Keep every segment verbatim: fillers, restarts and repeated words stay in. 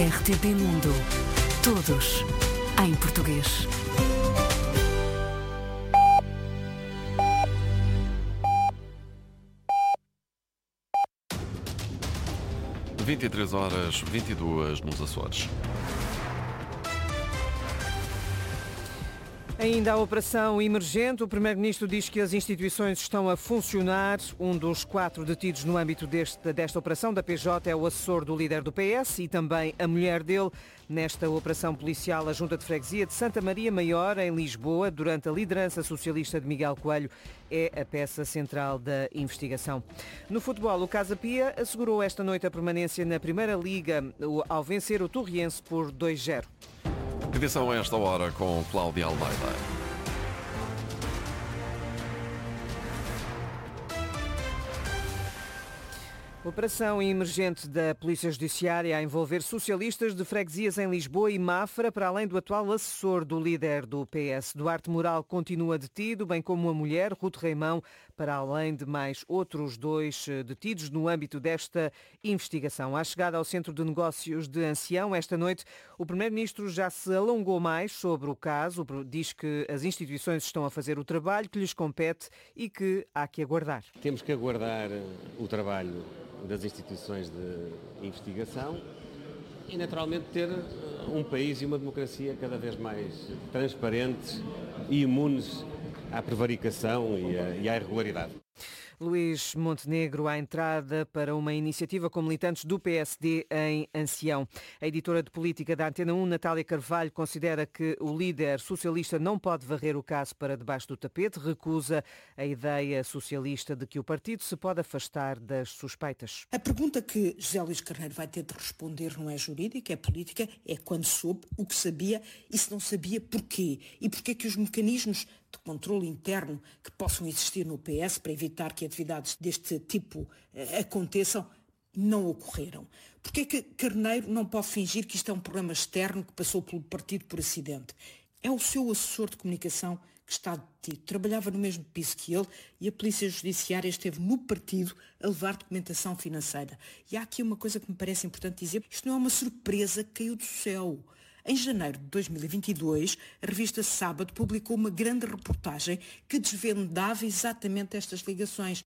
R T P Mundo. Todos em português. vinte e três horas, vinte e duas nos Açores. Ainda a operação emergente, o Primeiro-Ministro diz que as instituições estão a funcionar. Um dos quatro detidos no âmbito deste, desta operação da P J é o assessor do líder do P S e também a mulher dele. Nesta operação policial, a Junta de Freguesia de Santa Maria Maior, em Lisboa, durante a liderança socialista de Miguel Coelho, é a peça central da investigação. No futebol, o Casa Pia assegurou esta noite a permanência na Primeira Liga ao vencer o Torriense por dois a zero. Edição a esta hora com Cláudia Almeida. Operação emergente da Polícia Judiciária a envolver socialistas de freguesias em Lisboa e Mafra, para além do atual assessor do líder do P S. Duarte Moral continua detido, bem como a mulher, Ruth Reimão, para além de mais outros dois detidos no âmbito desta investigação. À chegada ao Centro de Negócios de Ancião, esta noite, o Primeiro-Ministro já se alongou mais sobre o caso, diz que as instituições estão a fazer o trabalho que lhes compete e que há que aguardar. Temos que aguardar o trabalho das instituições de investigação e, naturalmente, ter um país e uma democracia cada vez mais transparentes e imunes à prevaricação e à, e à irregularidade. Luís Montenegro à entrada para uma iniciativa com militantes do P S D em Ancião. A editora de política da Antena um, Natália Carvalho, considera que o líder socialista não pode varrer o caso para debaixo do tapete, recusa a ideia socialista de que o partido se pode afastar das suspeitas. A pergunta que José Luís Carneiro vai ter de responder não é jurídica, é política, é quando soube o que sabia e se não sabia porquê. E porquê que os mecanismos de controle interno que possam existir no P S para evitar que atividades deste tipo eh, aconteçam não ocorreram. Porquê que Carneiro não pode fingir que isto é um problema externo que passou pelo partido por acidente? É o seu assessor de comunicação que está detido. Trabalhava no mesmo piso que ele e a Polícia Judiciária esteve no partido a levar documentação financeira. E há aqui uma coisa que me parece importante dizer. Isto não é uma surpresa que caiu do céu. Em janeiro de dois mil e vinte e dois, a revista Sábado publicou uma grande reportagem que desvendava exatamente estas ligações.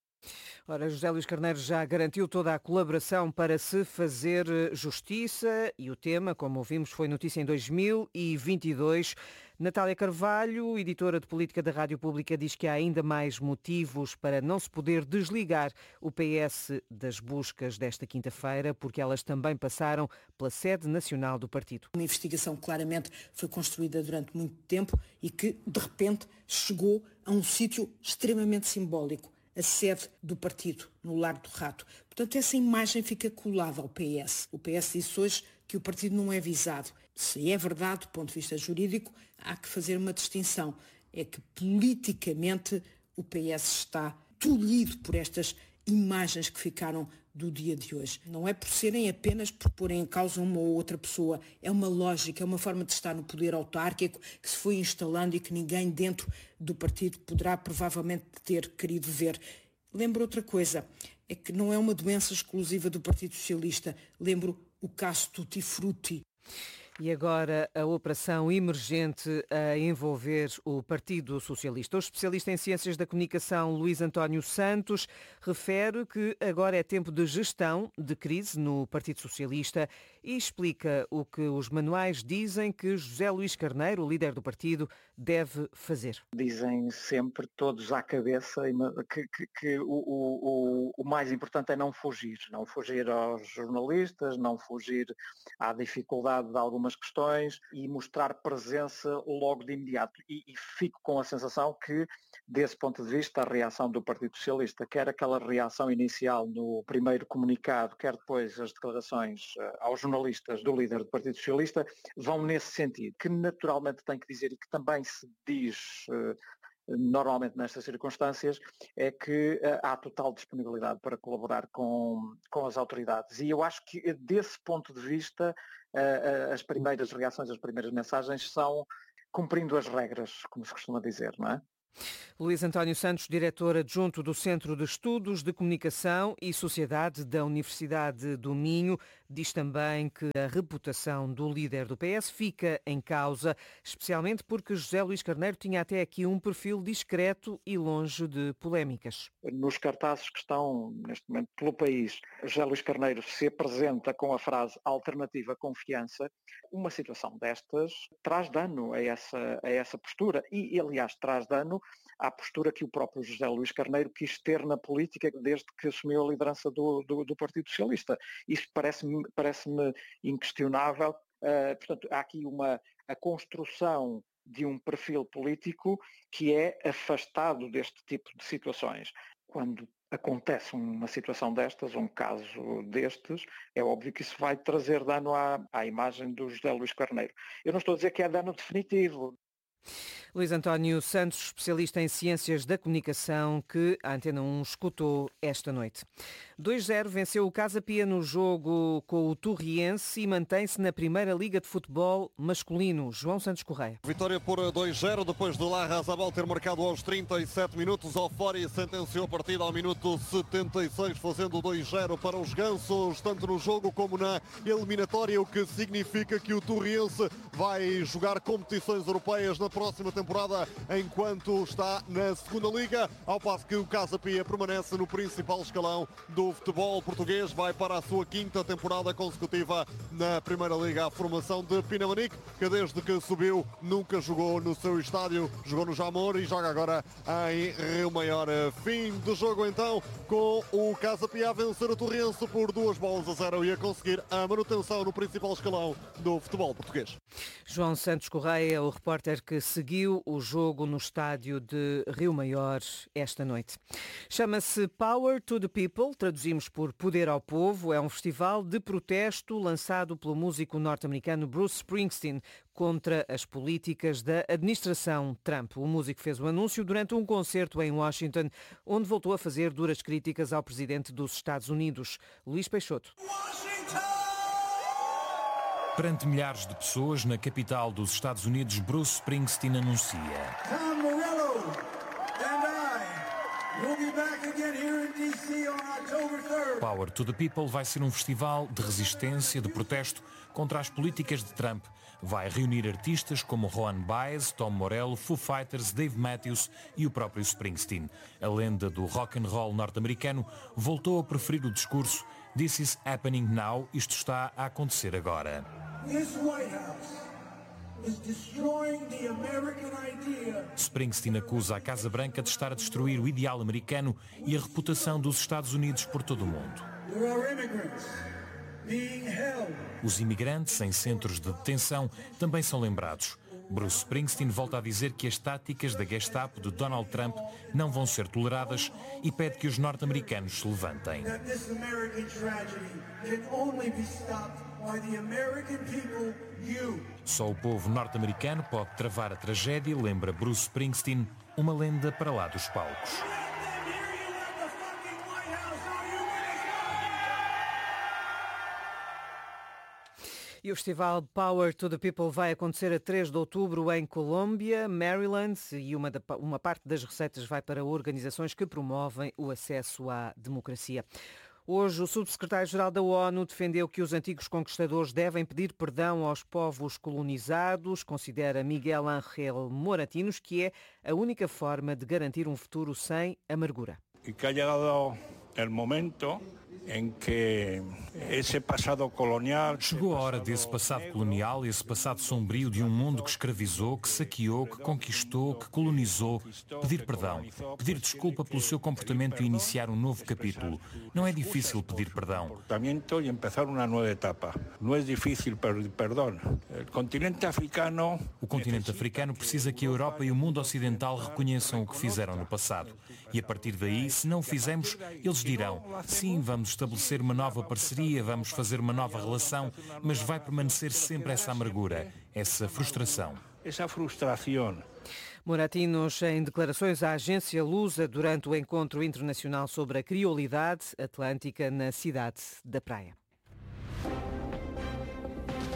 Ora, José Luís Carneiro já garantiu toda a colaboração para se fazer justiça e o tema, como ouvimos, foi notícia em dois mil e vinte e dois. Natália Carvalho, editora de política da Rádio Pública, diz que há ainda mais motivos para não se poder desligar o P S das buscas desta quinta-feira, porque elas também passaram pela sede nacional do partido. Uma investigação que claramente foi construída durante muito tempo e que, de repente, chegou a um sítio extremamente simbólico. A sede do partido, no Largo do Rato. Portanto, essa imagem fica colada ao P S. O P S disse hoje que o partido não é visado. Se é verdade, do ponto de vista jurídico, há que fazer uma distinção. É que, politicamente, o P S está tolhido por estas imagens que ficaram do dia de hoje. Não é por serem apenas por porem em causa uma ou outra pessoa. É uma lógica, é uma forma de estar no poder autárquico que se foi instalando e que ninguém dentro do partido poderá provavelmente ter querido ver. Lembro outra coisa, é que não é uma doença exclusiva do Partido Socialista. Lembro o caso Tutti Frutti. E agora a operação emergente a envolver o Partido Socialista. O especialista em Ciências da Comunicação, Luís António Santos, refere que agora é tempo de gestão de crise no Partido Socialista e explica o que os manuais dizem que José Luís Carneiro, o líder do partido, deve fazer. Dizem sempre, todos à cabeça, que, que, que o, o, o mais importante é não fugir. Não fugir aos jornalistas, não fugir à dificuldade de algumas questões e mostrar presença logo de imediato. E, e fico com a sensação que, desse ponto de vista, a reação do Partido Socialista, quer aquela reação inicial no primeiro comunicado, quer depois as declarações uh, aos jornalistas do líder do Partido Socialista, vão nesse sentido, que naturalmente tem que dizer e que também se diz uh, normalmente nestas circunstâncias, é que uh, há total disponibilidade para colaborar com, com as autoridades. E eu acho que, desse ponto de vista, uh, uh, as primeiras reações, as primeiras mensagens são cumprindo as regras, como se costuma dizer, não é? Luís António Santos, diretor adjunto do Centro de Estudos de Comunicação e Sociedade da Universidade do Minho, diz também que a reputação do líder do P S fica em causa, especialmente porque José Luís Carneiro tinha até aqui um perfil discreto e longe de polémicas. Nos cartazes que estão neste momento pelo país, José Luís Carneiro se apresenta com a frase alternativa confiança. Uma situação destas traz dano a essa, a essa postura e, aliás, traz dano à postura que o próprio José Luís Carneiro quis ter na política desde que assumiu a liderança do, do, do Partido Socialista. Isso parece-me, parece-me inquestionável. Uh, portanto, há aqui uma a construção de um perfil político que é afastado deste tipo de situações. Quando acontece uma situação destas, um caso destes, é óbvio que isso vai trazer dano à, à imagem do José Luís Carneiro. Eu não estou a dizer que é dano definitivo. Luís António Santos, especialista em Ciências da Comunicação, que a Antena um escutou esta noite. dois zero venceu o Casa Pia no jogo com o Torriense e mantém-se na Primeira Liga de Futebol masculino. João Santos Correia. Vitória por dois zero, depois de Larra Zabal ter marcado aos trinta e sete minutos. Ofori sentenciou a partida ao minuto setenta e seis, fazendo dois zero para os gansos, tanto no jogo como na eliminatória, o que significa que o Torriense vai jogar competições europeias na próxima temporada, enquanto está na segunda Liga, ao passo que o Casa Pia permanece no principal escalão do futebol português, vai para a sua quinta temporada consecutiva na Primeira Liga. A formação de Pinamanique, que desde que subiu nunca jogou no seu estádio, jogou no Jamor e joga agora em Rio Maior. Fim do jogo então, com o Casa Pia a vencer o Torrense por duas bolas a zero e a conseguir a manutenção no principal escalão do futebol português. João Santos Correia, o repórter que seguiu o jogo no estádio de Rio Maior esta noite. Chama-se Power to the People, traduzimos por Poder ao Povo. É um festival de protesto lançado pelo músico norte-americano Bruce Springsteen contra as políticas da administração Trump. O músico fez o anúncio durante um concerto em Washington, onde voltou a fazer duras críticas ao presidente dos Estados Unidos, Luís Peixoto. Perante milhares de pessoas na capital dos Estados Unidos, Bruce Springsteen anuncia: Tom Morello and I will be back again here in D C on October third. Power to the People vai ser um festival de resistência, de protesto contra as políticas de Trump. Vai reunir artistas como Joan Baez, Tom Morello, Foo Fighters, Dave Matthews e o próprio Springsteen. A lenda do rock and roll norte-americano voltou a preferir o discurso "This is happening now", isto está a acontecer agora. Springsteen acusa a Casa Branca de estar a destruir o ideal americano e a reputação dos Estados Unidos por todo o mundo. Os imigrantes em centros de detenção também são lembrados. Bruce Springsteen volta a dizer que as táticas da Gestapo de Donald Trump não vão ser toleradas e pede que os norte-americanos se levantem. Só o povo norte-americano pode travar a tragédia, lembra Bruce Springsteen, uma lenda para lá dos palcos. E o festival Power to the People vai acontecer a três de outubro em Colômbia, Maryland, e uma, da, uma parte das receitas vai para organizações que promovem o acesso à democracia. Hoje, o subsecretário-geral da ONU defendeu que os antigos conquistadores devem pedir perdão aos povos colonizados. Considera Miguel Ángel Moratinos que é a única forma de garantir um futuro sem amargura. E que ha chegado o momento em que esse passado colonial... Chegou a hora desse passado colonial, esse passado sombrio de um mundo que escravizou, que saqueou, que conquistou, que colonizou, pedir perdão, pedir desculpa pelo seu comportamento e iniciar um novo capítulo. Não é difícil pedir perdão. E começar uma nova etapa. Não é difícil pedir perdão. O continente africano... O continente africano precisa que a Europa e o mundo ocidental reconheçam o que fizeram no passado. E a partir daí, se não o fizermos, eles dirão: sim, vamos estabelecer uma nova parceria, vamos fazer uma nova relação, mas vai permanecer sempre essa amargura, essa frustração. Essa frustração. Moratinos, em declarações à agência Lusa durante o encontro internacional sobre a criolidade atlântica na cidade da Praia.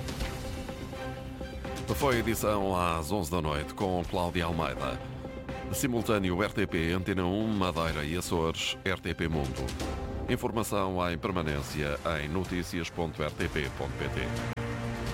Foi a edição às onze da noite com Cláudia Almeida. Simultâneo R T P, Antena um, Madeira e Açores, R T P Mundo. Informação em permanência em notícias ponto r t p ponto p t.